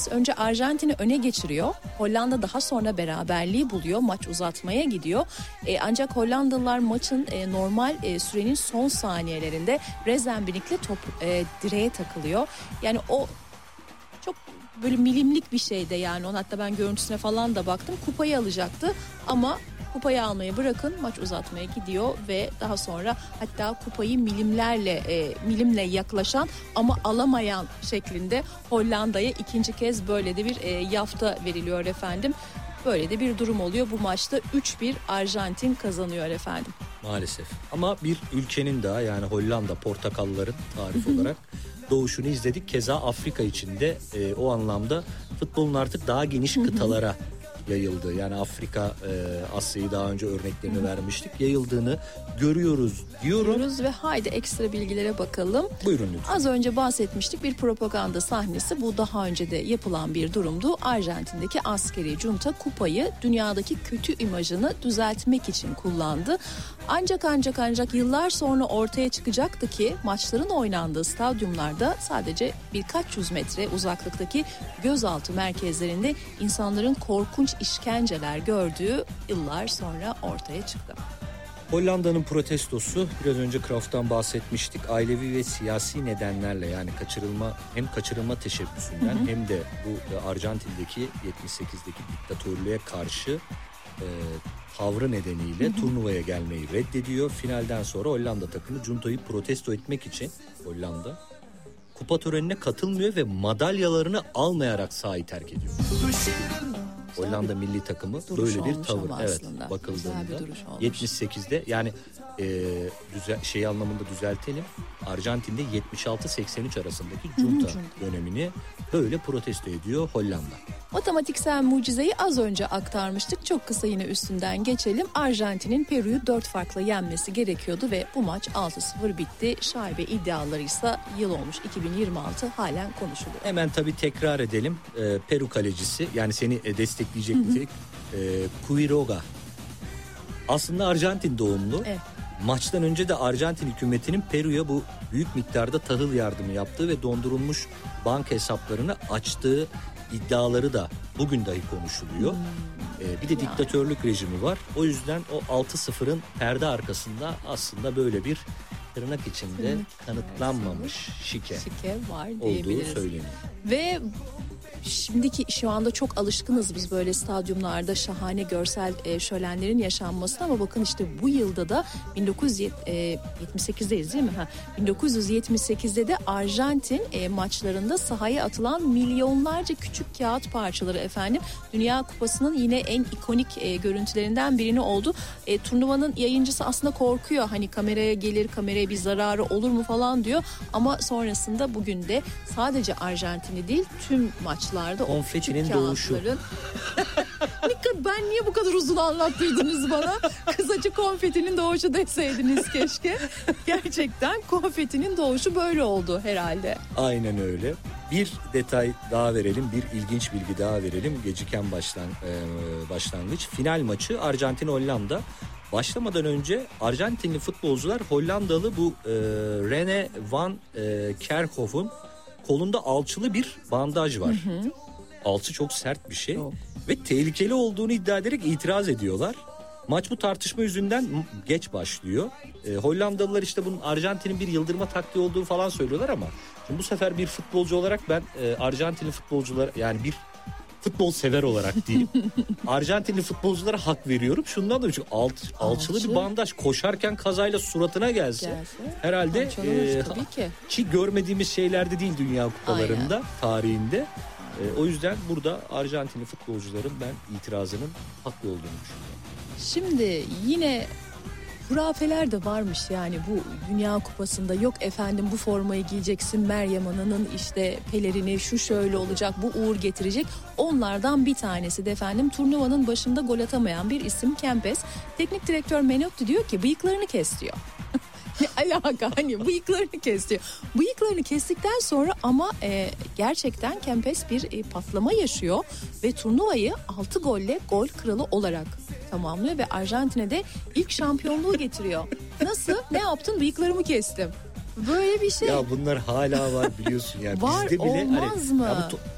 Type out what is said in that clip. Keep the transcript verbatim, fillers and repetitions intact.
Campes önce Arjantin'i öne geçiriyor. Hollanda daha sonra beraberliği buluyor. Maç uzatmaya gidiyor. E, ancak Hollandalılar maçın e, normal e, sürenin son saniyelerinde Rezenbrink'le top e, direğe takılıyor. Yani o çok böyle milimlik bir şeydi yani. Onu hatta ben görüntüsüne falan da baktım. Kupayı alacaktı ama kupayı almayı bırakın, maç uzatmaya gidiyor ve daha sonra hatta kupayı milimlerle e, milimle yaklaşan ama alamayan şeklinde Hollanda'ya ikinci kez böyle de bir e, yafta veriliyor efendim. Böyle de bir durum oluyor. Bu maçta üç bir Arjantin kazanıyor efendim. Maalesef. Ama bir ülkenin daha, yani Hollanda portakalların tarif olarak doğuşunu izledik. Keza Afrika içinde e, o anlamda futbolun artık daha geniş kıtalara yayıldı. Yani Afrika, e, Asya'yı daha önce örneklerini vermiştik. Yayıldığını görüyoruz diyorum. Görüyoruz ve haydi ekstra bilgilere bakalım. Buyurun lütfen. Az önce bahsetmiştik, bir propaganda sahnesi. Bu daha önce de yapılan bir durumdu. Arjantin'deki askeri junta kupayı dünyadaki kötü imajını düzeltmek için kullandı. Ancak ancak ancak yıllar sonra ortaya çıkacaktı ki maçların oynandığı stadyumlarda sadece birkaç yüz metre uzaklıktaki gözaltı merkezlerinde insanların korkunç işkenceler gördüğü yıllar sonra ortaya çıktı. Hollanda'nın protestosu, biraz önce Kraft'tan bahsetmiştik, ailevi ve siyasi nedenlerle, yani kaçırılma, hem kaçırılma teşebbüsünden hı hı. hem de bu Arjantin'deki yetmiş sekizdeki diktatörlüğe karşı e, tavrı nedeniyle hı hı. turnuvaya gelmeyi reddediyor. Finalden sonra Hollanda takımı Junta'yı protesto etmek için Hollanda kupa törenine katılmıyor ve madalyalarını almayarak sahayı terk ediyor. Hollanda milli takımı duruş böyle bir tavır. Evet, bakıldığında yetmiş sekizde yani e, düzel, şey anlamında düzeltelim. Arjantin'de yetmiş altı seksen üç arasındaki junta dönemini böyle protesto ediyor Hollanda. Matematiksel mucizeyi az önce aktarmıştık. Çok kısa yine üstünden geçelim. Arjantin'in Peru'yu dört farkla yenmesi gerekiyordu ve bu maç altı sıfır bitti. Şaibe iddiaları ise yıl olmuş iki bin yirmi altı halen konuşuluyor. Hemen tabii tekrar edelim. Ee, Peru kalecisi, yani seni destekleyecek bir e, Quiroga. Aslında Arjantin doğumlu. Evet. Maçtan önce de Arjantin hükümetinin Peru'ya bu büyük miktarda tahıl yardımı yaptığı ve dondurulmuş banka hesaplarını açtığı iddiaları da bugün dahi konuşuluyor. Hmm. Ee, bir de diktatörlük yani. rejimi var. O yüzden o altı sıfırın perde arkasında aslında böyle bir tırnak içinde Tırnak kanıtlanmamış şike, şike var olduğu söyleniyor. Ve şimdiki şu anda çok alışkınız biz böyle stadyumlarda şahane görsel e, şölenlerin yaşanmasına, ama bakın işte bu yılda da bin dokuz yüz yetmiş sekizdeyiz değil mi? Ha, bin dokuz yüz yetmiş sekizde de Arjantin e, maçlarında sahaya atılan milyonlarca küçük kağıt parçaları efendim Dünya Kupası'nın yine en ikonik e, görüntülerinden birini oldu. E, turnuvanın yayıncısı aslında korkuyor, hani kameraya gelir, kameraya bir zararı olur mu falan diyor, ama sonrasında bugün de sadece Arjantin'i değil tüm maçlar konfetinin doğuşu. Ben niye bu kadar uzun anlattırdınız bana? Kısaca konfetinin doğuşu deseydiniz keşke. Gerçekten konfetinin doğuşu böyle oldu herhalde. Aynen öyle. Bir detay daha verelim, bir ilginç bilgi daha verelim. Geciken başlan, e, başlangıç. Final maçı Arjantin-Hollanda. Başlamadan önce Arjantinli futbolcular Hollandalı bu e, Rene van e, Kerkhof'un kolunda alçılı bir bandaj var. Hı hı. Alçı çok sert bir şey. Çok. Ve tehlikeli olduğunu iddia ederek itiraz ediyorlar. Maç bu tartışma yüzünden geç başlıyor. E, Hollandalılar işte bunun Arjantin'in bir yıldırma taktiği olduğunu falan söylüyorlar, ama şimdi bu sefer bir futbolcu olarak ben e, Arjantinli futbolcular, yani bir futbol sever olarak diyeyim, Arjantinli futbolculara hak veriyorum. Şundan da çünkü alt, alçılı Alçı. bir bandaj koşarken kazayla suratına gelse, gelse herhalde e, tabii ki. ki görmediğimiz şeylerde değil Dünya Kupalarında, aynen, tarihinde. E, o yüzden burada Arjantinli futbolcuların ben itirazının haklı olduğunu düşünüyorum. Şimdi yine hurafeler de varmış yani bu Dünya Kupası'nda. Yok efendim bu formayı giyeceksin, Meryem Ana'nın işte pelerini, şu şöyle olacak, bu uğur getirecek. Onlardan bir tanesi de efendim turnuvanın başında gol atamayan bir isim Campes. Teknik direktör Menotti diyor ki bıyıklarını kes diyor. Ne alaka, hani bıyıklarını kes diyor. Bıyıklarını kestikten sonra ama e, gerçekten Campes bir e, patlama yaşıyor ve turnuvayı altı golle gol kralı olarak tamamlıyor ve Arjantin'e de ilk şampiyonluğu getiriyor. Nasıl? Ne yaptın? Bıyıklarımı kestim. Böyle bir şey. Ya bunlar hala var biliyorsun yani. Var, bizde bile olmaz hani, mı? Ya bu to-